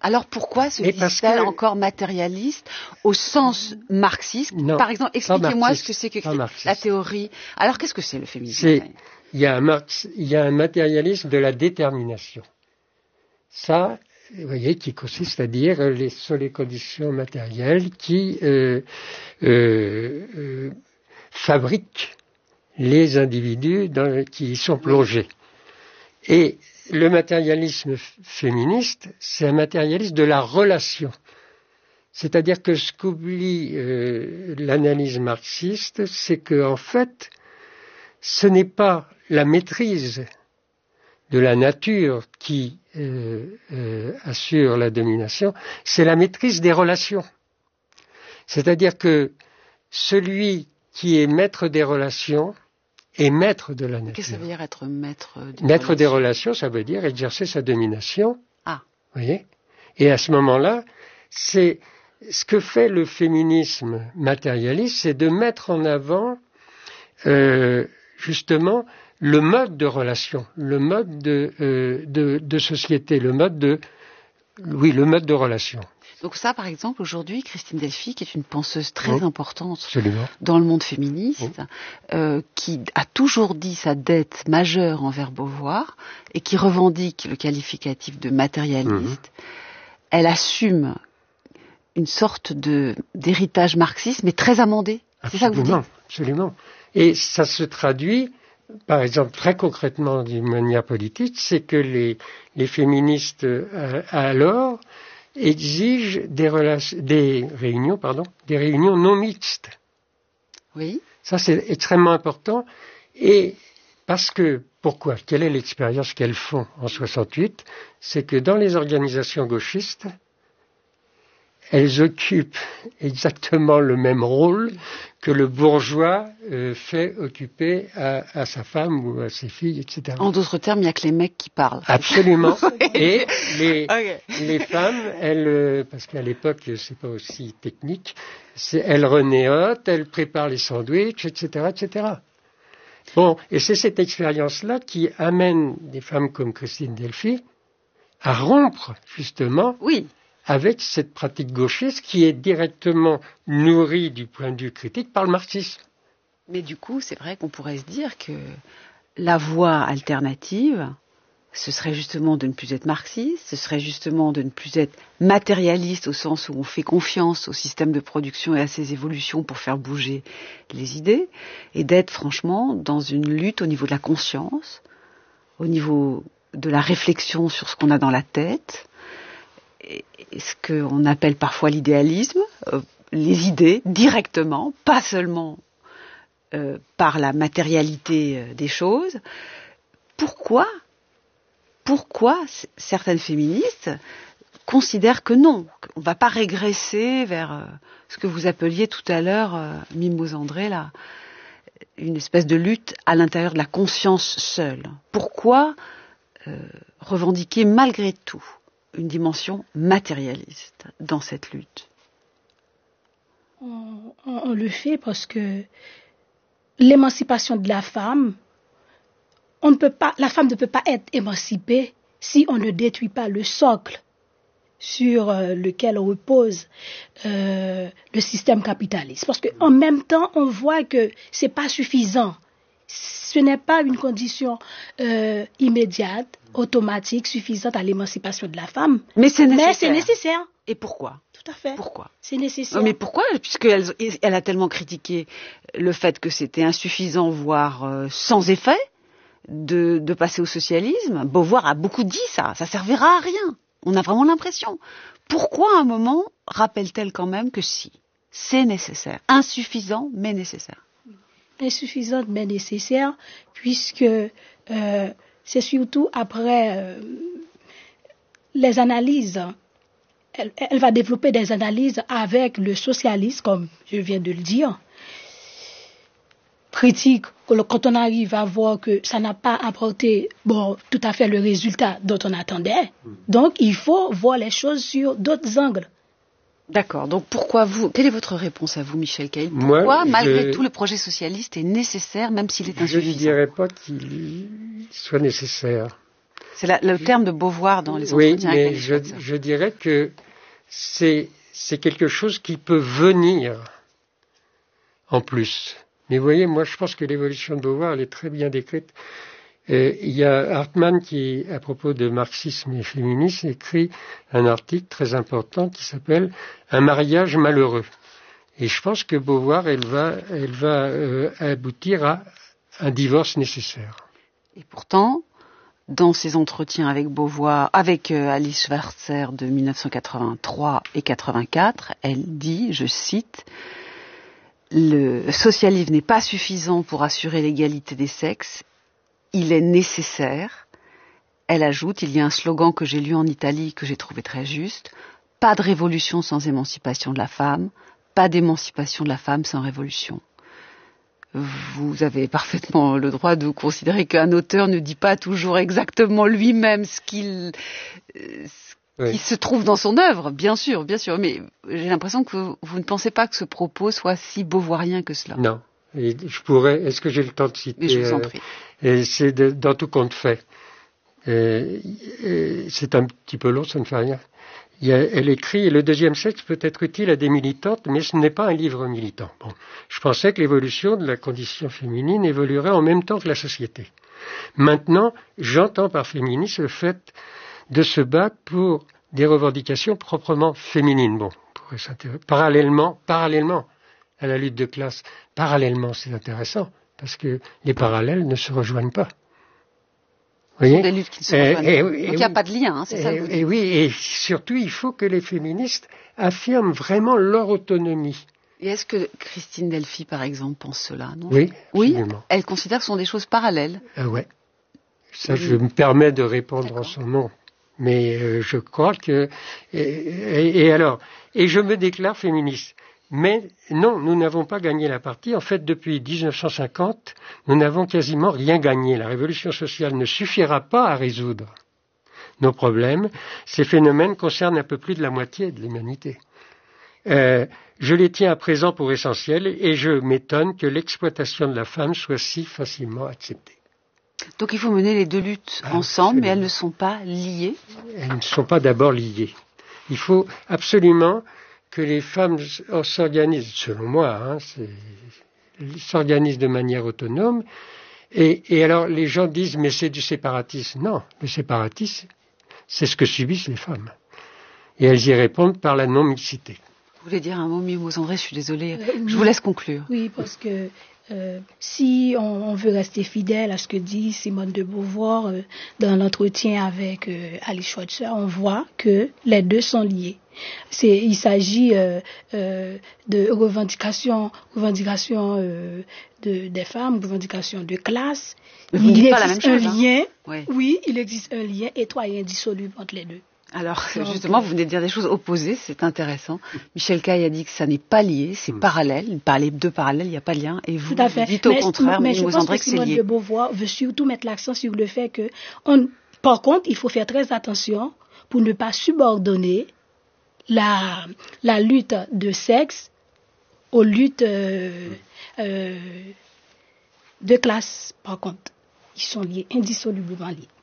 Alors pourquoi se disent-elles encore matérialistes au sens marxiste? Non, par exemple, expliquez-moi ce que c'est que la théorie. Alors qu'est-ce que c'est le féminisme? Il y a un matérialisme de la détermination. Ça, vous voyez, qui consiste à dire sont les conditions matérielles qui fabriquent les individus qui y sont plongés. Et le matérialisme féministe, c'est un matérialisme de la relation. C'est-à-dire que ce qu'oublie l'analyse marxiste, c'est que en fait, ce n'est pas la maîtrise de la nature qui assure la domination, c'est la maîtrise des relations. C'est-à-dire que celui qui est maître des relations est maître de la nature. Qu'est-ce que ça veut dire être maître des relations? Maître des relations, ça veut dire exercer sa domination. Ah. Vous voyez ? Et à ce moment-là, c'est ce que fait le féminisme matérialiste, c'est de mettre en avant justement le mode de relation, le mode de société, le mode de relation. Donc ça, par exemple, aujourd'hui, Christine Delphy, qui est une penseuse très importante Absolument. dans le monde féministe, qui a toujours dit sa dette majeure envers Beauvoir et qui revendique le qualificatif de matérialiste, elle assume une sorte d'héritage marxiste, mais très amendé. C'est ça que vous dites? Absolument. Et ça se traduit, par exemple, très concrètement d'une manière politique, c'est que les féministes alors exigent des réunions non mixtes. Oui. Ça, c'est extrêmement important. Et pourquoi? Quelle est l'expérience qu'elles font en 68? C'est que dans les organisations gauchistes, elles occupent exactement le même rôle que le bourgeois fait occuper à sa femme ou à ses filles, etc. En d'autres termes, il n'y a que les mecs qui parlent. Absolument. Et les femmes, elles, parce qu'à l'époque, c'est pas aussi technique, elles renéotent, elles préparent les sandwichs, etc., etc. Bon, et c'est cette expérience-là qui amène des femmes comme Christine Delphy à rompre, justement, avec cette pratique gauchiste qui est directement nourrie du point de vue critique par le marxisme. Mais du coup, c'est vrai qu'on pourrait se dire que la voie alternative, ce serait justement de ne plus être marxiste, ce serait justement de ne plus être matérialiste au sens où on fait confiance au système de production et à ses évolutions pour faire bouger les idées, et d'être franchement dans une lutte au niveau de la conscience, au niveau de la réflexion sur ce qu'on a dans la tête, ce qu'on appelle parfois l'idéalisme, les idées directement, pas seulement par la matérialité des choses. Pourquoi certaines féministes considèrent que non, qu'on ne va pas régresser vers ce que vous appeliez tout à l'heure, Mimose André, là, une espèce de lutte à l'intérieur de la conscience seule? Pourquoi revendiquer malgré tout une dimension matérialiste dans cette lutte? On le fait parce que l'émancipation de la femme, la femme ne peut pas être émancipée si on ne détruit pas le socle sur lequel repose le système capitaliste. Parce qu'en même temps, on voit que c'est pas suffisant. Ce n'est pas une condition immédiate, automatique, suffisante à l'émancipation de la femme. Mais c'est nécessaire. Mais c'est nécessaire. Et pourquoi? Tout à fait. Pourquoi? C'est nécessaire. Mais pourquoi? Puisqu'elle a tellement critiqué le fait que c'était insuffisant, voire sans effet, de passer au socialisme. Beauvoir a beaucoup dit ça. Ça servira à rien. On a vraiment l'impression. Pourquoi, à un moment, rappelle-t-elle quand même que si, c'est nécessaire. Insuffisant, mais nécessaire. Insuffisante, mais nécessaire, puisque c'est surtout après les analyses. Elle va développer des analyses avec le socialisme, comme je viens de le dire. Critique, quand on arrive à voir que ça n'a pas apporté tout à fait le résultat dont on attendait. Donc, il faut voir les choses sur d'autres angles. D'accord. Donc, quelle est votre réponse à vous, Michel Caïd? Pourquoi, malgré tout, le projet socialiste est nécessaire, même s'il est insuffisant? Je ne dirais pas qu'il soit nécessaire. C'est le terme de Beauvoir dans les oui, entretiens avec Alice mais Schwarzer. je dirais que c'est quelque chose qui peut venir en plus. Mais vous voyez, moi je pense que l'évolution de Beauvoir, elle est très bien décrite. Il y a Hartmann qui, à propos de marxisme et féminisme, écrit un article très important qui s'appelle « Un mariage malheureux ». Et je pense que Beauvoir, elle va aboutir à un divorce nécessaire. Et pourtant, dans ses entretiens avec Beauvoir, avec Alice Schwarzer de 1983 et 84, elle dit, je cite, « Le socialisme n'est pas suffisant pour assurer l'égalité des sexes, il est nécessaire. » Elle ajoute, il y a un slogan que j'ai lu en Italie que j'ai trouvé très juste, « Pas de révolution sans émancipation de la femme, pas d'émancipation de la femme sans révolution. » Vous avez parfaitement le droit de considérer qu'un auteur ne dit pas toujours exactement lui-même ce qu'il qui se trouve dans son œuvre, bien sûr, mais j'ai l'impression que vous ne pensez pas que ce propos soit si beauvoirien que cela. Non. Et je pourrais, est-ce que j'ai le temps de citer? Mais je vous en prie. Et c'est dans Tout compte fait. C'est un petit peu long, ça ne fait rien. Elle écrit « Le deuxième sexe peut être utile à des militantes, mais ce n'est pas un livre militant. » Bon, je pensais que l'évolution de la condition féminine évoluerait en même temps que la société. Maintenant, j'entends par féminisme le fait de se battre pour des revendications proprement féminines. Bon, parallèlement à la lutte de classe. Parallèlement, c'est intéressant, parce que les parallèles ne se rejoignent pas. Ce sont des luttes qui ne se rejoignent pas. Donc il n'y a pas de lien, c'est ça que vous dites. Et oui, et surtout, il faut que les féministes affirment vraiment leur autonomie. Et est-ce que Christine Delphi, par exemple, pense cela, non? Oui, oui, absolument. Elle considère que ce sont des choses parallèles. Ouais. Ça, je me permets de répondre en son nom. Mais je crois que... Et je me déclare féministe. Mais non, nous n'avons pas gagné la partie. En fait, depuis 1950, nous n'avons quasiment rien gagné. La révolution sociale ne suffira pas à résoudre nos problèmes. Ces phénomènes concernent un peu plus de la moitié de l'humanité. Je les tiens à présent pour essentiels et je m'étonne que l'exploitation de la femme soit si facilement acceptée. Donc il faut mener les deux luttes ensemble, mais elles ne sont pas liées. Elles ne sont pas d'abord liées. Il faut absolument que les femmes s'organisent, selon moi, s'organisent de manière autonome. Et alors les gens disent mais c'est du séparatisme. Non, le séparatisme, c'est ce que subissent les femmes. Et elles y répondent par la non-mixité. Vous voulez dire un mot, Mimose André, je suis désolée. Je vous laisse conclure. Oui, parce que si on veut rester fidèle à ce que dit Simone de Beauvoir dans l'entretien avec Alice Schwarzer, on voit que les deux sont liés. Il s'agit de revendications des femmes, revendications de classe. Mais vous ne dites pas la même chose. Oui, il existe un lien étroit et indissoluble entre les deux. Alors, justement, vous venez de dire des choses opposées, c'est intéressant. Michel Caille a dit que ça n'est pas lié, c'est parallèle. Les deux parallèles, il n'y a pas de lien. Et vous dites au contraire, mais je pense que c'est lié. Simone de Beauvoir veut surtout mettre l'accent sur le fait que, par contre, il faut faire très attention pour ne pas subordonner la lutte de sexe aux luttes de classe. Par contre, ils sont liés, indissolublement liés.